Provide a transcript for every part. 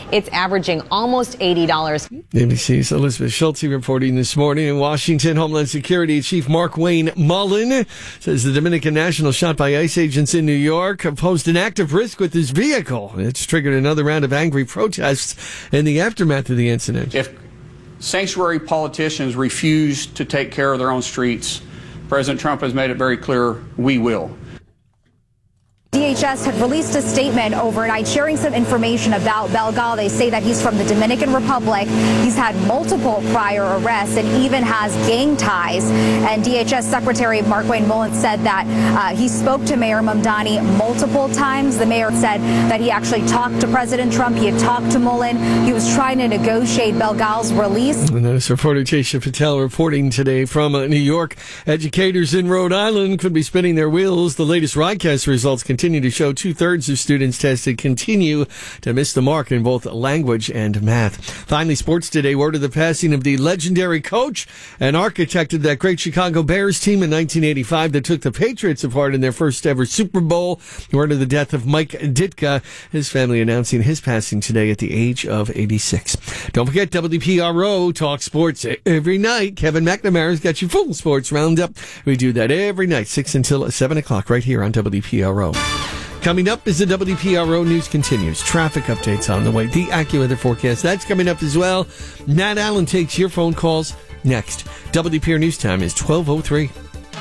It's averaging almost $80. ABC's Elizabeth Schulte reporting this morning. In Washington, Homeland Security Chief Mark Wayne Mullen says the Dominican national shot by ICE agents in New York posed an active risk with his vehicle. It's triggered another round of angry protests in the aftermath of the incident. If sanctuary politicians refuse to take care of their own streets, President Trump has made it very clear we will. DHS had released a statement overnight sharing some information about Belgal. They say that he's from the Dominican Republic. He's had multiple prior arrests and even has gang ties. And DHS Secretary Mark Wayne Mullen said that he spoke to Mayor Mamdani multiple times. The mayor said that he actually talked to President Trump. He had talked to Mullen. He was trying to negotiate Belgal's release. And this reporter Jaysha Patel reporting today from New York. Educators in Rhode Island could be spinning their wheels. The latest RICAST results continue to show 2/3 of students tested continue to miss the mark in both language and math. Finally, sports today. Word of the passing of the legendary coach and architect of that great Chicago Bears team in 1985 that took the Patriots apart in their first ever Super Bowl. Word of the death of Mike Ditka, his family announcing his passing today at the age of 86. Don't forget, WPRO Talk Sports every night. Kevin McNamara's got your full sports roundup. We do that every night, 6 until 7 o'clock, right here on WPRO. Coming up as the WPRO news continues. Traffic updates on the way. The AccuWeather forecast, that's coming up as well. Matt Allen takes your phone calls next. WPR News Time is 12:03.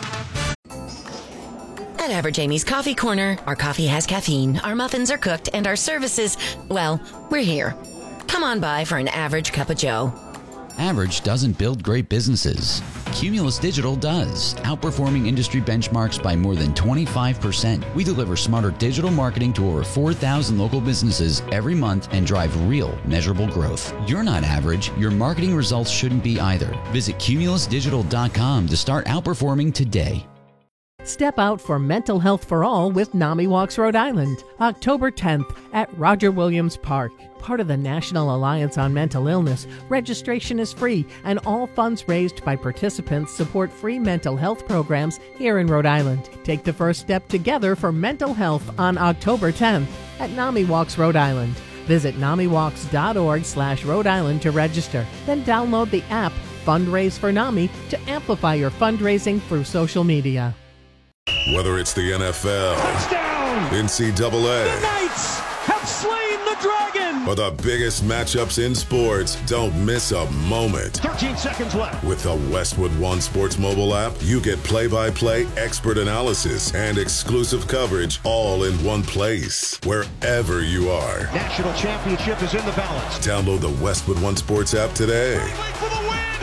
At Average Amy's Coffee Corner, our coffee has caffeine, our muffins are cooked, and our services, well, we're here. Come on by for an average cup of joe. Average doesn't build great businesses. Cumulus Digital does, outperforming industry benchmarks by more than 25%. We deliver smarter digital marketing to over 4,000 local businesses every month and drive real, measurable growth. You're not average. Your marketing results shouldn't be either. Visit cumulusdigital.com to start outperforming today. Step out for mental health for all with NAMI Walks Rhode Island, October 10th at Roger Williams Park. Part of the National Alliance on Mental Illness, registration is free and all funds raised by participants support free mental health programs here in Rhode Island. Take the first step together for mental health on October 10th at NAMI Walks Rhode Island. Visit NAMIWalks.org/Rhode Island to register. Then download the app Fundraise for NAMI to amplify your fundraising through social media. Whether it's the NFL, touchdown, NCAA, the Knights have slain the dragon, or the biggest matchups in sports, don't miss a moment. 13 seconds left. With the Westwood One Sports mobile app, you get play-by-play expert analysis and exclusive coverage all in one place, wherever you are. National championship is in the balance. Download the Westwood One Sports app today. For the win.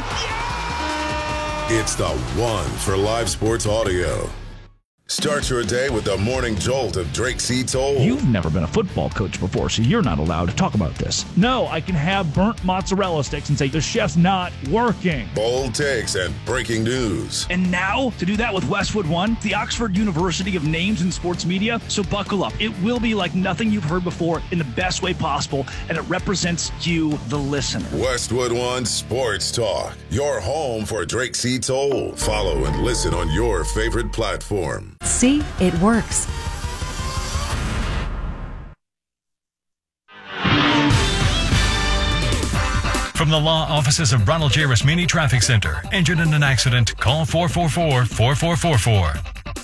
Yeah! It's the one for live sports audio. Start your day with the morning jolt of Drake C. Toll. You've never been a football coach before, so you're not allowed to talk about this. No, I can have burnt mozzarella sticks and say the chef's not working. Bold takes and breaking news. And now, to do that with Westwood One, the Oxford University of Names in Sports Media, so buckle up. It will be like nothing you've heard before in the best way possible, and it represents you, the listener. Westwood One Sports Talk, your home for Drake C. Toll. Follow and listen on your favorite platform. See, it works. From the law offices of Ronald J. Rasmini Traffic Center. Injured in an accident? Call 444-4444.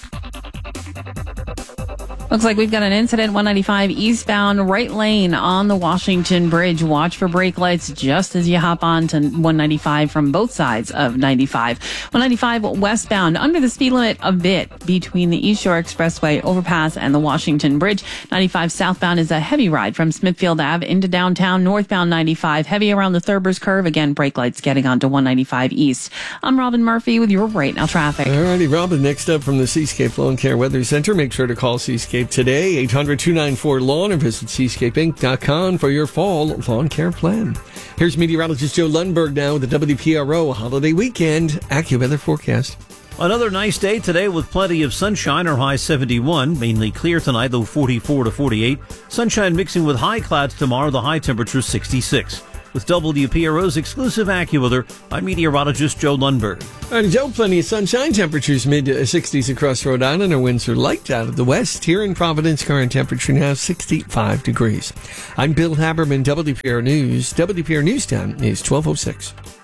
Looks like we've got an incident 195 eastbound right lane on the Washington Bridge. Watch for brake lights just as you hop on to 195 from both sides of 95. 195 westbound under the speed limit a bit between the East Shore Expressway overpass and the Washington Bridge. 95 southbound is a heavy ride from Smithfield Ave into downtown. Northbound 95 heavy around the Thurber's Curve. Again, brake lights getting onto 195 east. I'm Robin Murphy with your Right Now Traffic. All righty, Robin, next up from the Seascape Lawn Care Weather Center. Make sure to call Seascape today, 800-294-LAWN, or visit seascapeinc.com for your fall lawn care plan. Here's meteorologist Joe Lundberg now with the WPRO Holiday Weekend AccuWeather forecast. Another nice day today with plenty of sunshine, our high 71. Mainly clear tonight, though 44 to 48. Sunshine mixing with high clouds tomorrow, the high temperature 66. with WPRO's exclusive AccuWeather. I'm meteorologist Joe Lundberg. All right, Joe, plenty of sunshine. Temperatures mid-60s across Rhode Island. Our winds are light out of the west. Here in Providence, current temperature now 65 degrees. I'm Bill Haberman, WPR News. WPR News time is 12:06.